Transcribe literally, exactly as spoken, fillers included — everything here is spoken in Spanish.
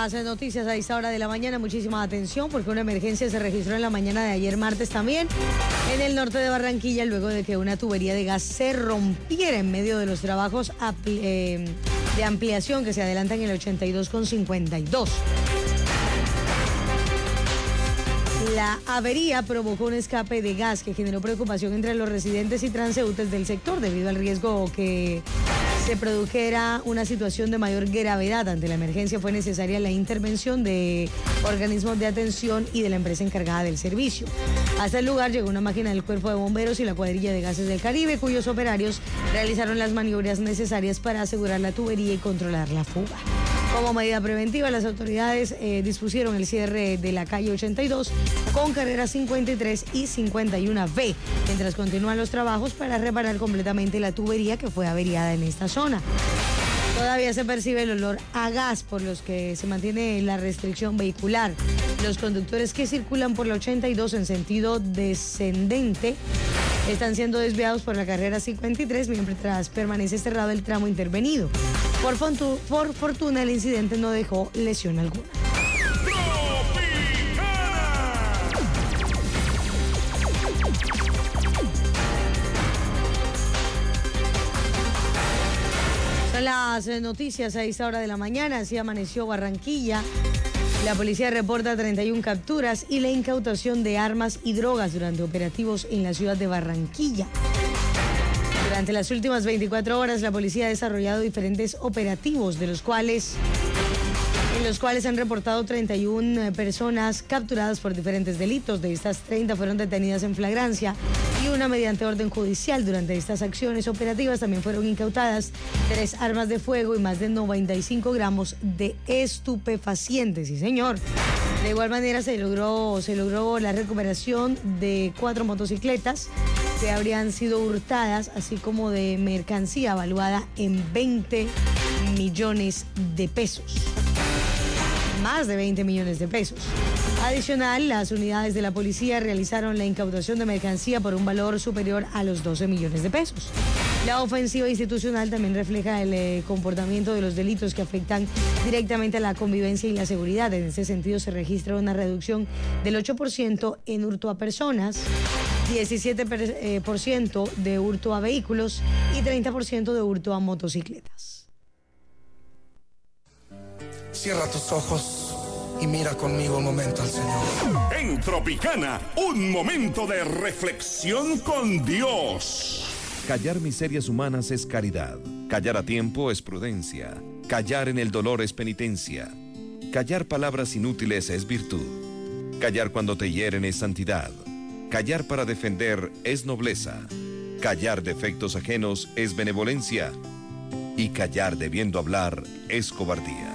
las noticias a esta hora de la mañana, muchísima atención porque una emergencia se registró en la mañana de ayer martes también en el norte de Barranquilla luego de que una tubería de gas se rompiera en medio de los trabajos eh, de ampliación que se adelantan en el ochenta y dos con cincuenta y dos. La avería provocó un escape de gas que generó preocupación entre los residentes y transeúntes del sector debido al riesgo que se produjera una situación de mayor gravedad. Ante la emergencia fue necesaria la intervención de organismos de atención y de la empresa encargada del servicio. Hasta el lugar llegó una máquina del Cuerpo de Bomberos y la Cuadrilla de Gases del Caribe, cuyos operarios realizaron las maniobras necesarias para asegurar la tubería y controlar la fuga. Como medida preventiva, las autoridades eh, dispusieron el cierre de la calle ochenta y dos con carreras cincuenta y tres y cincuenta y uno B, mientras continúan los trabajos para reparar completamente la tubería que fue averiada en esta zona. Todavía se percibe el olor a gas, por los que se mantiene la restricción vehicular. Los conductores que circulan por la ochenta y dos en sentido descendente están siendo desviados por la carrera cincuenta y tres mientras permanece cerrado el tramo intervenido. Por, fontu, por fortuna, el incidente no dejó lesión alguna. Son las noticias a esta hora de la mañana. Así amaneció Barranquilla. La policía reporta treinta y una capturas y la incautación de armas y drogas durante operativos en la ciudad de Barranquilla. Durante las últimas veinticuatro horas, la policía ha desarrollado diferentes operativos, de los cuales, en los cuales han reportado treinta y una personas capturadas por diferentes delitos. De estas, treinta fueron detenidas en flagrancia y una mediante orden judicial. Durante estas acciones operativas también fueron incautadas tres armas de fuego y más de noventa y cinco gramos de estupefacientes. Sí, señor. De igual manera se logró, se logró la recuperación de cuatro motocicletas que habrían sido hurtadas, así como de mercancía valuada en veinte millones de pesos. Más de veinte millones de pesos. Adicional, las unidades de la policía realizaron la incautación de mercancía por un valor superior a los doce millones de pesos. La ofensiva institucional también refleja el eh, comportamiento de los delitos que afectan directamente a la convivencia y la seguridad. En ese sentido, se registra una reducción del ocho por ciento en hurto a personas, diecisiete por ciento de hurto a vehículos y treinta por ciento de hurto a motocicletas. Cierra tus ojos y mira conmigo un momento al Señor. En Tropicana, un momento de reflexión con Dios. Callar miserias humanas es caridad. Callar a tiempo es prudencia. Callar en el dolor es penitencia. Callar palabras inútiles es virtud. Callar cuando te hieren es santidad. Callar para defender es nobleza. Callar defectos ajenos es benevolencia. Y callar debiendo hablar es cobardía.